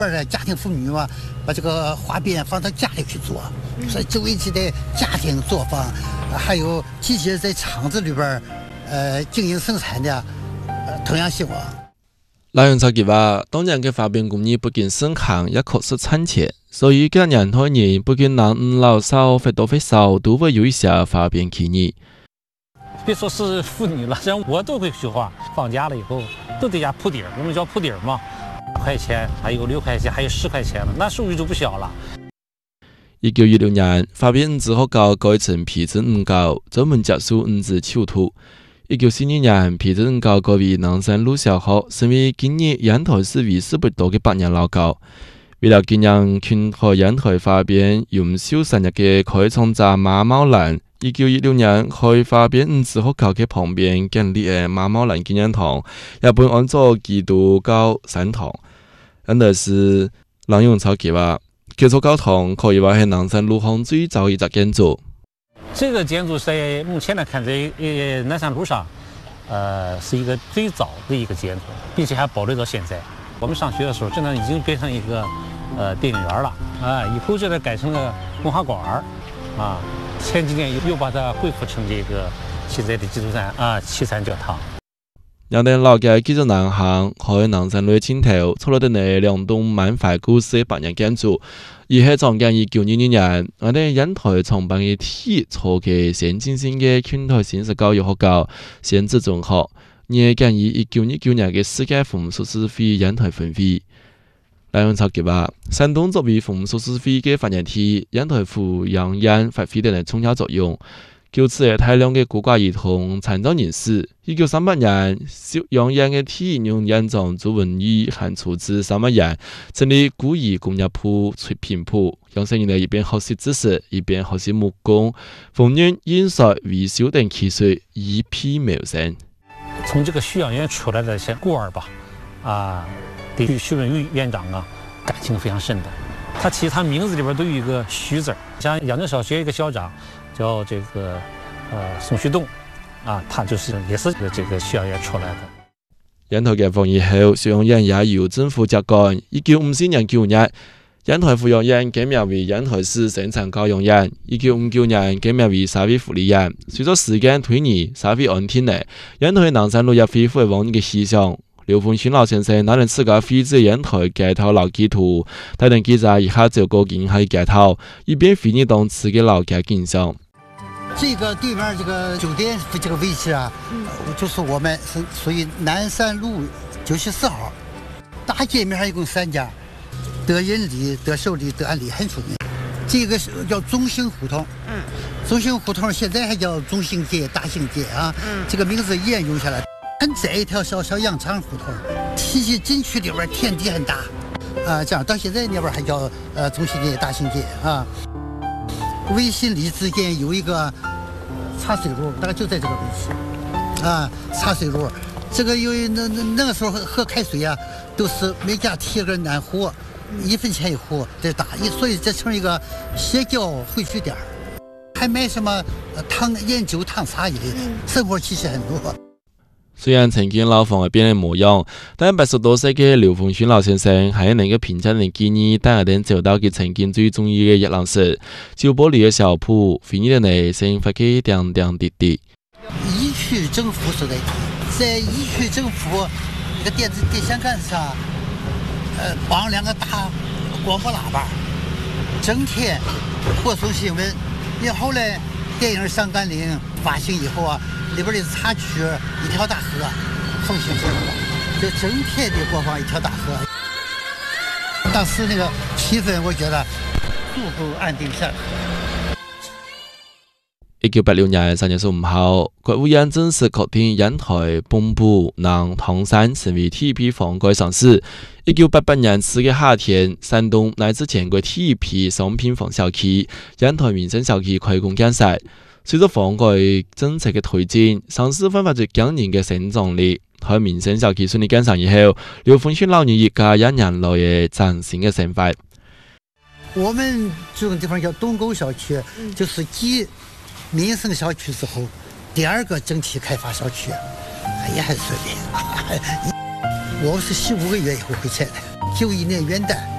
家庭妇女嘛，把这个花边放到家里去做，所以周围的家庭作坊，还有机械在厂子里边经营生产的，同样希望。 老杨超佢話，當年嘅花邊工業不僅盛行，也確實賺錢，所以今年多人不僅男女老少或多或少都會有一些花邊企業。 别说是妇女了，像我都会绣花。放假了以後都得家鋪底兒，我們叫鋪底兒嘛，5塊錢，還有6塊錢，還有10塊錢了，那收入就不小了。 1916年，花邊五子學校改成皮子五校，專門接受五子囚徒。1942年，皮子五校改為南山路小學，成為今日煙台市為數不多嘅百年老校。為了紀念拳台煙台花邊永壽生日嘅開創者馬茂蘭，1916年喺花邊五子學校嘅旁邊建立嘅馬茂蘭紀念堂，也本安咗基督教聖堂。因為是郎永超佢話，這座教堂可以話係南山路上最早一座建築。 這個建築在目前來看，在南山路上，是一個最早的一個建築，並且還保留到現在。我們上學的時候，這呢已經變成一個電影院了啊，以後這呢改成了文化館啊。前幾年又把它恢復成這個現在的基督山啊七山教堂。 有啲老嘅繼續南行，喺南山路盡頭，出來的呢兩棟滿懷故事嘅百年建築，而係創建1922年，我哋煙台創辦嘅第一所嘅先進性嘅拳台新式教育學校先至中學，而建於1929年嘅世界風俗師會煙台分會。來用超級話，山東作為風俗師會嘅發源地，煙台府養煙發揮嘅重要作用。就此大量嘅孤寡兒童、殘障人士。1938年，養煙嘅第一用煙廠做文藝和出資3萬元，成立孤兒工業鋪、出品鋪，讓生人一邊學習知識，一邊學習木工、縫紉、印刷、維修等技術，一匹謀生。 從這個徐養煙出來的一些孤兒吧，對徐文玉院長啊感情非常深的。他其實他名字裏邊都有一個徐字，像養正小學一個校長叫這個宋旭東啊，他就是也是這個徐養煙出來的。 煙台解放以後，徐養煙也由政府接管。1954年9月，煙台府養煙改名為煙台市生產教養煙。1959年改名為社會福利煙。隨着時間推移，社會安定了，煙台南山路也恢復往日嘅思想。劉鳳勳老先生拿人自家繪製煙台街頭老街圖，帶領記者一下走過沿海街頭，一邊回憶當時嘅老街景象。 這個對面這個酒店這個位置啊，就是我們是屬於南山路94號，大街面上一共3家，德仁里、德壽里、德安里很出名。這個是叫中興胡同，中興胡同現在還叫中興街、大興街啊，這個名字沿用下來。很窄一條小羊腸胡同，其實進去裡邊天地很大，這樣到現在那邊還叫中興街、大興街啊。微信里之間有一個茶水路，大概就在這個位置啊。茶水路，這個因為那個時候喝開水啊，都是每家提個暖壺，1分錢一壺，這打，所以這成一個邪教匯聚點，還賣什麼研究湯茶一類的，生活氣息很多。 雖然曾經老房係變嘅模樣，但80多歲嘅劉鳳勳老先生係能夠評價人建議帶我哋走到佢曾經最中意嘅熱鬧時，就玻璃嘅小鋪，回憶的內生發嘅點點滴滴。 一區政府所在地，在一區政府那個電線桿上，綁2個大廣播喇叭，整天播送新聞。以後來電影《上甘嶺》發行以後啊，裡邊的插曲一條大河，奉行生活，就整天的播放一條大河。當時那個氣氛，我覺得足夠安定下來。 1986年3月15號，國務院正式確定煙台蚌埠南唐山成為第一批房改城市。1988年4月夏天，山東乃至全國第一批商品房小區煙台民生小區開工建設。隨着房改政策嘅推進，城市煥發出驚人嘅成長力。喺民生小區順利建成以後，劉鳳勳老人一家1年來嘅嶄新嘅生活。 我們這種地方叫東溝小區，就是繼民生小區之後，第2個整體開發小區，也很順利。我是15個月以後回去的，91年元旦。